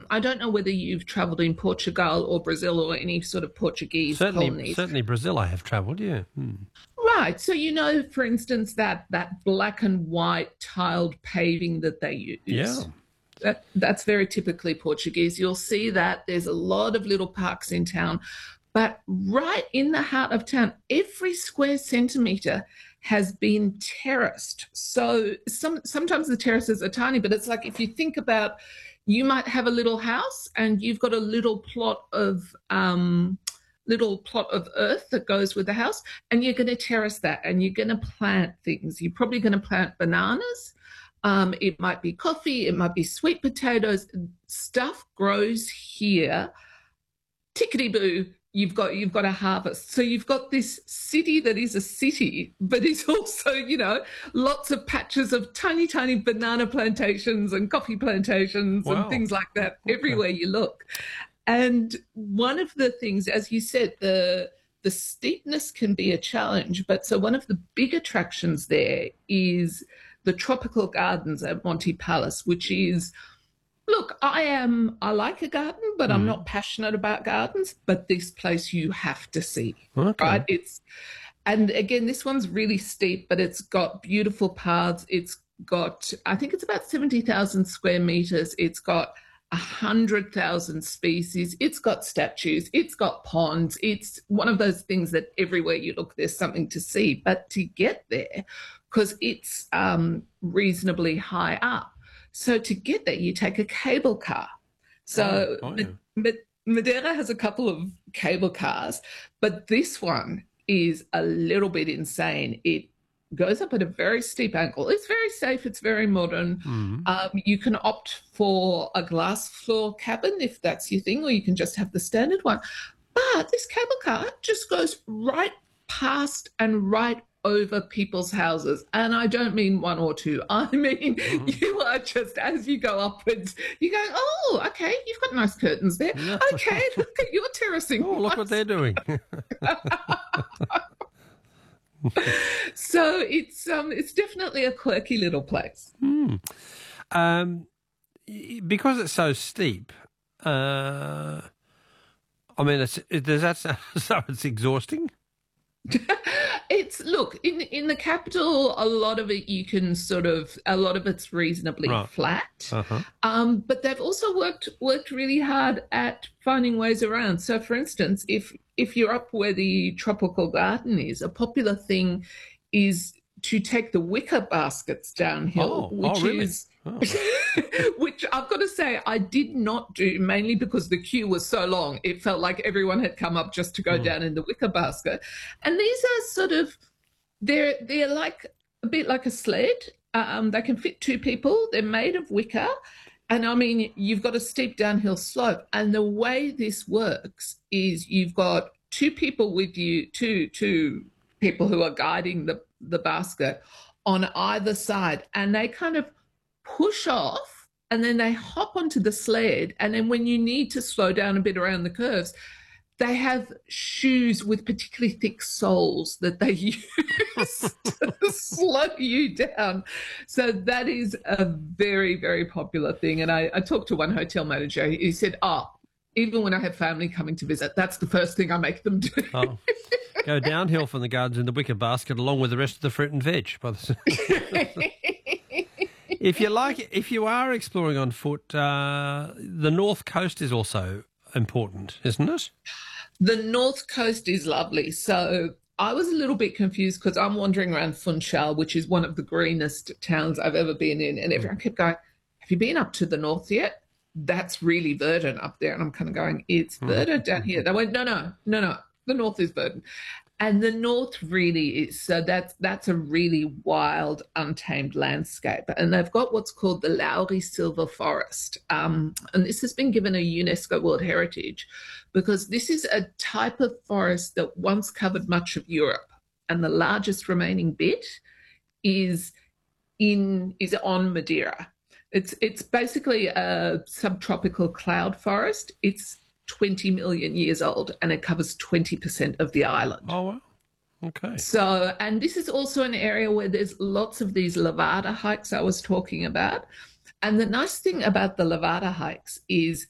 I don't know whether you've travelled in Portugal or Brazil or any sort of Portuguese Certainly, colonies. certainly Brazil I have travelled, yeah. Right. So for instance, that black and white tiled paving that they Yeah. use. That's very typically Portuguese. You'll see that there's a lot of little parks in town, but right in the heart of town, every square centimetre has been terraced. So sometimes the terraces are tiny, but it's like if you think about, you might have a little house and you've got a little plot of earth that goes with the house, and you're going to terrace that, and you're going to plant things. You're probably going to plant bananas. It might be coffee, it might be sweet potatoes. Stuff grows here. Tickety boo, you've got a harvest. So you've got this city that is a city, but it's also, lots of patches of tiny, tiny banana plantations and coffee plantations and Wow. things like that Okay. everywhere you look. And one of the things, as you said, the steepness can be a challenge, but so one of the big attractions there is the tropical gardens at Monty Palace, which is, look, I like a garden, but I'm Mm. not passionate about gardens. But this place you have to see, Okay. right? And again, this one's really steep, but it's got beautiful paths. It's got, I think it's about 70,000 square meters. It's got 100,000 species. It's got statues. It's got ponds. It's one of those things that everywhere you look, there's something to see. But to get there, because it's reasonably high up, so to get there, you take a cable car. Oh, So oh yeah. Madeira has a couple of cable cars, but this one is a little bit insane. It goes up at a very steep angle. It's very safe. It's very modern. Mm. You can opt for a glass floor cabin if that's your thing, or you can just have the standard one. But this cable car just goes right past and right over people's houses. And I don't mean one or two. I mean, Mhm. you are just, as you go upwards, you go, oh, okay, you've got nice curtains there. Yeah. Okay, look at your terracing. Oh, look what they're doing. So it's definitely a quirky little place. Hmm. Um, because it's so steep, I mean, does that sound so it's exhausting? It's look in the capital, a lot of it you can a lot of it's reasonably Right. flat. Uh-huh. But they've also worked really hard at finding ways around. So, for instance, if you're up where the tropical garden is, a popular thing is to take the wicker baskets downhill, Oh, really? Oh. which I've got to say I did not do, mainly because the queue was so long. It felt like everyone had come up just to go Mm. down in the wicker basket. And these are they're like a bit like a sled. They can fit two people. They're made of wicker. And I mean, you've got a steep downhill slope. And the way this works is you've got two people with you, two people who are guiding the basket on either side. And they kind of push off and then they hop onto the sled. And then when you need to slow down a bit around the curves, they have shoes with particularly thick soles that they use to slow you down. So that is a very, very popular thing. And I talked to one hotel manager. He said, oh, even when I have family coming to visit, that's the first thing I make them do. Oh. Go downhill from the gardens in the wicker basket along with the rest of the fruit and veg. If you are exploring on foot, the north coast is also important, isn't it? The North Coast is lovely. So I was a little bit confused because I'm wandering around Funchal, which is one of the greenest towns I've ever been in. And everyone kept going, have you been up to the north yet? That's really verdant up there. And I'm kind of going, it's verdant down here. They went, no. The north is verdant. And the north really is. So that's a really wild, untamed landscape. And they've got what's called the Lowry Silver Forest. And this has been given a UNESCO World Heritage because this is a type of forest that once covered much of Europe. And the largest remaining bit is on Madeira. It's basically a subtropical cloud forest. It's 20 million years old and it covers 20% of the island. Oh, well. Okay. So, and this is also an area where there's lots of these Levada hikes I was talking about. And the nice thing about the Levada hikes is